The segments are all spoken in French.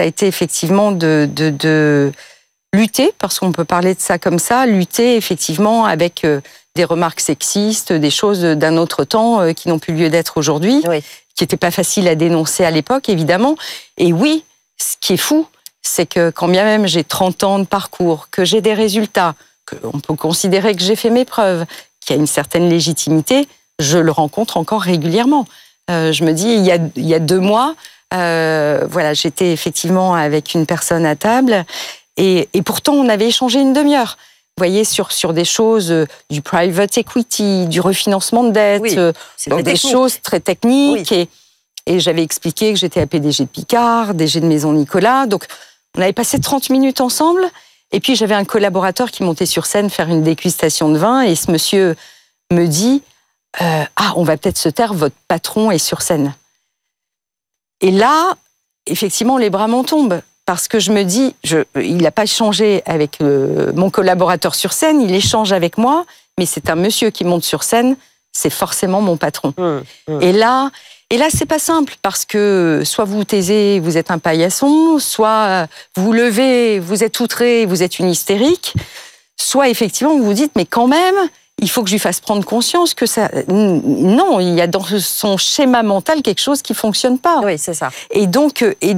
ça a été effectivement de lutter, parce qu'on peut parler de ça comme ça, lutter effectivement avec des remarques sexistes, des choses d'un autre temps qui n'ont plus lieu d'être aujourd'hui, qui n'étaient pas faciles à dénoncer à l'époque, évidemment. Et oui, ce qui est fou, c'est que quand bien même j'ai 30 ans de parcours, que j'ai des résultats, qu'on peut considérer que j'ai fait mes preuves, qu'il y a une certaine légitimité, je le rencontre encore régulièrement. Je me dis, il y a 2 mois, j'étais effectivement avec une personne à table et pourtant on avait échangé une demi-heure. Vous voyez, sur des choses du private equity, du refinancement de dette, donc des choses très techniques. Oui. Et j'avais expliqué que j'étais à PDG de Picard, DG de Maison Nicolas. Donc, on avait passé 30 minutes ensemble. Et puis, j'avais un collaborateur qui montait sur scène faire une dégustation de vin. Et ce monsieur me dit on va peut-être se taire, votre patron est sur scène. Et là, effectivement, les bras m'en tombent. Parce que je me dis, il n'a pas échangé avec mon collaborateur sur scène, il échange avec moi, mais c'est un monsieur qui monte sur scène, c'est forcément mon patron. Et là, c'est pas simple, parce que soit vous vous taisez, vous êtes un paillasson, soit vous vous levez, vous êtes outré, vous êtes une hystérique, soit effectivement vous vous dites, mais quand même, il faut que je lui fasse prendre conscience que ça... Non, il y a dans son schéma mental quelque chose qui fonctionne pas. Oui, c'est ça. Et donc,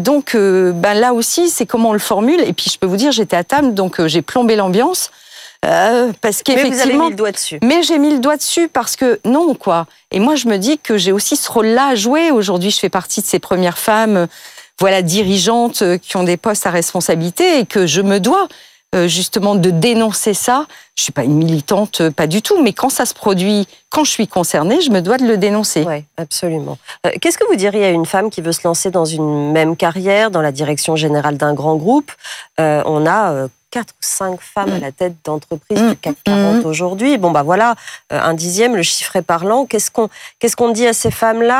là aussi, c'est comment on le formule. Et puis, je peux vous dire, j'étais à table, donc j'ai plombé l'ambiance. Parce qu'effectivement... Mais vous avez mis le doigt dessus. Mais j'ai mis le doigt dessus parce que non, quoi. Et moi, je me dis que j'ai aussi ce rôle-là à jouer. Aujourd'hui, je fais partie de ces premières femmes, dirigeantes, qui ont des postes à responsabilité et que je me dois justement de dénoncer ça. Je suis pas une militante, pas du tout, mais quand ça se produit, quand je suis concernée, je me dois de le dénoncer. Oui, absolument. Qu'est-ce que vous diriez à une femme qui veut se lancer dans une même carrière, dans la direction générale d'un grand groupe ? On a 4 ou 5 femmes à la tête d'entreprises du CAC 40 aujourd'hui. Bon, un dixième, le chiffre est parlant. Qu'est-ce qu'on dit à ces femmes-là ?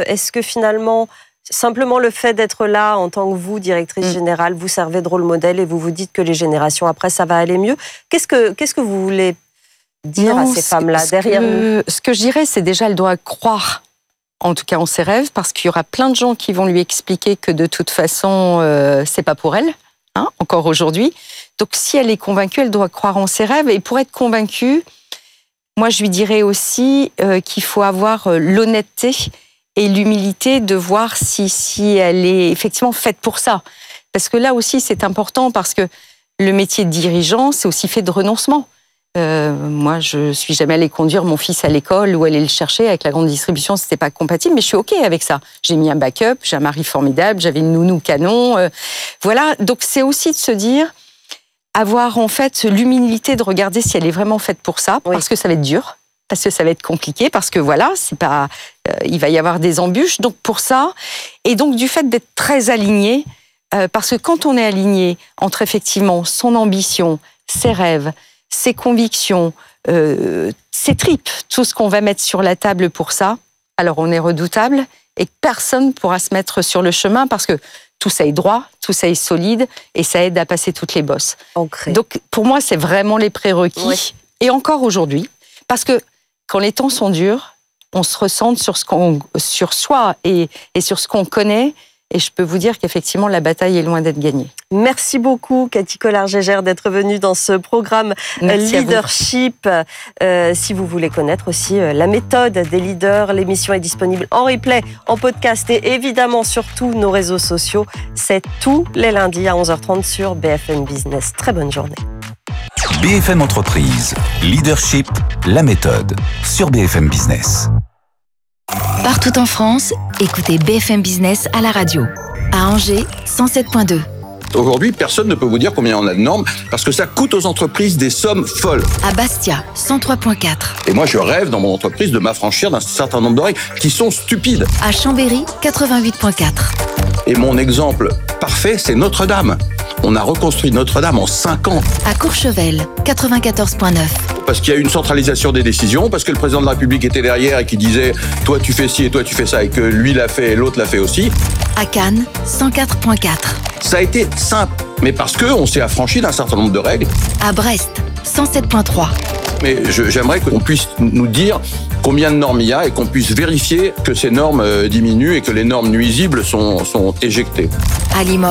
Est-ce que finalement... Simplement le fait d'être là en tant que vous, directrice générale, vous servez de rôle modèle et vous vous dites que les générations après, ça va aller mieux. Qu'est-ce que vous voulez dire à ces femmes-là derrière nous ? Ce que je dirais, c'est déjà, elle doit croire, en tout cas en ses rêves, parce qu'il y aura plein de gens qui vont lui expliquer que de toute façon, c'est pas pour elle, encore aujourd'hui. Donc si elle est convaincue, elle doit croire en ses rêves. Et pour être convaincue, moi je lui dirais aussi qu'il faut avoir l'honnêteté et l'humilité de voir si elle est effectivement faite pour ça. Parce que là aussi, c'est important parce que le métier de dirigeant, c'est aussi fait de renoncement. Moi, je suis jamais allée conduire mon fils à l'école ou aller le chercher avec la grande distribution, c'était pas compatible, mais je suis OK avec ça. J'ai mis un backup, j'ai un mari formidable, j'avais une nounou canon. Donc c'est aussi de se dire, avoir en fait l'humilité de regarder si elle est vraiment faite pour ça, parce que ça va être dur. Parce que ça va être compliqué, parce que c'est pas, il va y avoir des embûches. Donc pour ça, et donc du fait d'être très aligné, parce que quand on est aligné entre effectivement son ambition, ses rêves, ses convictions, ses tripes, tout ce qu'on va mettre sur la table pour ça, alors on est redoutable et personne ne pourra se mettre sur le chemin parce que tout ça est droit, tout ça est solide et ça aide à passer toutes les bosses. Ancré. Donc pour moi, c'est vraiment les prérequis. Oui. Et encore aujourd'hui, parce que quand les temps sont durs, on se ressente sur soi et sur ce qu'on connaît. Et je peux vous dire qu'effectivement, la bataille est loin d'être gagnée. Merci beaucoup, Cathy Collard-Gégère, d'être venue dans ce programme Leadership. Si vous voulez connaître aussi la méthode des leaders, l'émission est disponible en replay, en podcast et évidemment sur tous nos réseaux sociaux. C'est tous les lundis à 11h30 sur BFM Business. Très bonne journée. BFM Entreprise, Leadership, la méthode, sur BFM Business. Partout en France, écoutez BFM Business à la radio. À Angers, 107.2. Aujourd'hui, personne ne peut vous dire combien on a de normes parce que ça coûte aux entreprises des sommes folles. À Bastia, 103.4. Et moi, je rêve dans mon entreprise de m'affranchir d'un certain nombre de règles qui sont stupides. À Chambéry, 88.4. Et mon exemple parfait, c'est Notre-Dame. On a reconstruit Notre-Dame en 5 ans. À Courchevel, 94.9. Parce qu'il y a eu une centralisation des décisions, parce que le président de la République était derrière et qui disait « toi tu fais ci et toi tu fais ça » et que lui l'a fait et l'autre l'a fait aussi. À Cannes, 104.4. Ça a été simple, mais parce qu'on s'est affranchi d'un certain nombre de règles. À Brest, 107.3. Mais j'aimerais qu'on puisse nous dire combien de normes il y a et qu'on puisse vérifier que ces normes diminuent et que les normes nuisibles sont éjectées. À Limoges,